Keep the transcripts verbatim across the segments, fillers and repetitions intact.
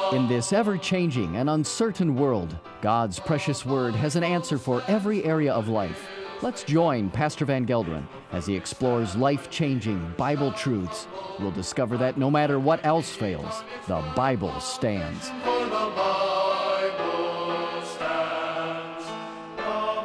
In this ever-changing and uncertain world, God's precious Word has an answer for every area of life. Let's join Pastor Van Gelderen as he explores life-changing Bible truths. We'll discover that no matter what else fails, the Bible stands. For the Bible stands. The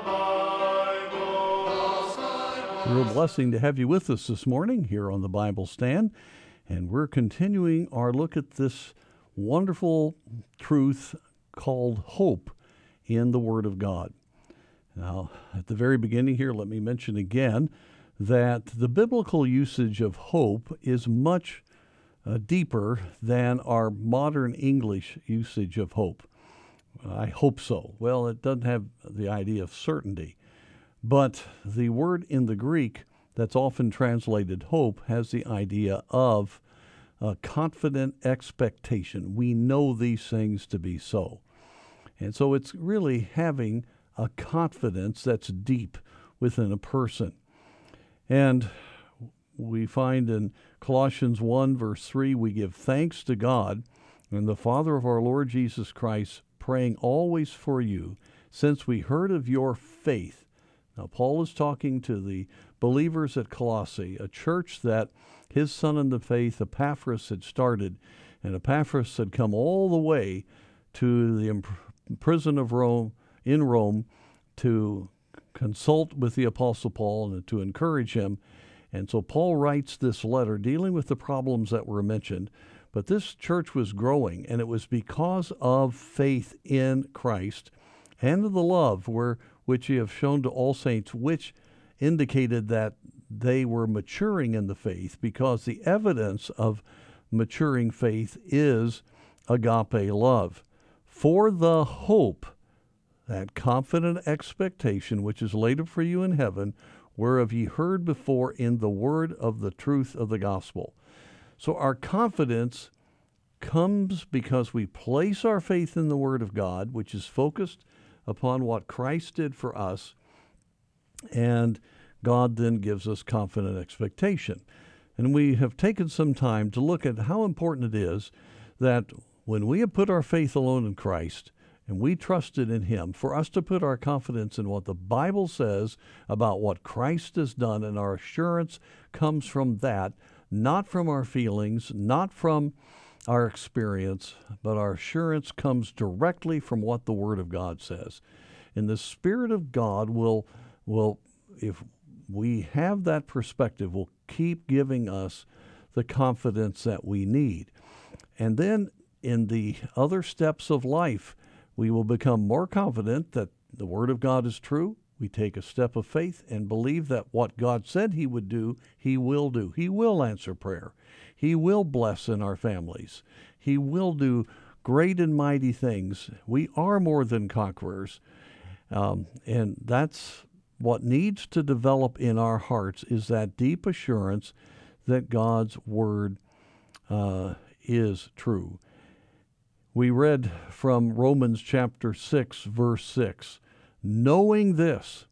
Bible stands. We're a blessing to have you with us this morning here on the Bible Stand, and we're continuing our look at this wonderful truth called hope in the Word of God. Now, at the very beginning here, let me mention again that the biblical usage of hope is much uh, deeper than our modern English usage of hope. I hope so. Well, it doesn't have the idea of certainty, but the word in the Greek that's often translated hope has the idea of a confident expectation. We know these things to be so. And so it's really having a confidence that's deep within a person. And we find in Colossians one, verse three, we give thanks to God and the Father of our Lord Jesus Christ, praying always for you, since we heard of your faith. Now, Paul is talking to the believers at Colossae, a church that his son in the faith, Epaphras, had started. And Epaphras had come all the way to the imp- prison of Rome, in Rome, to consult with the Apostle Paul and to encourage him. And so Paul writes this letter dealing with the problems that were mentioned. But this church was growing, and it was because of faith in Christ and of the love where, which you have shown to all saints, which indicated that they were maturing in the faith, because the evidence of maturing faith is agape love. For the hope, that confident expectation which is laid up for you in heaven, whereof ye heard before in the word of the truth of the gospel. So our confidence comes because we place our faith in the Word of God, which is focused upon what Christ did for us, and God then gives us confident expectation. And we have taken some time to look at how important it is that when we have put our faith alone in Christ and we trusted in Him, for us to put our confidence in what the Bible says about what Christ has done, and our assurance comes from that, not from our feelings, not from our experience, but our assurance comes directly from what the Word of God says. And the Spirit of God will, will if we have that perspective, will keep giving us the confidence that we need. And then in the other steps of life, we will become more confident that the Word of God is true. We take a step of faith and believe that what God said He would do, He will do. He will answer prayer. He will bless in our families. He will do great and mighty things. We are more than conquerors. Um, and that's what needs to develop in our hearts, is that deep assurance that God's Word uh, is true. We read from Romans chapter six, verse six, knowing this,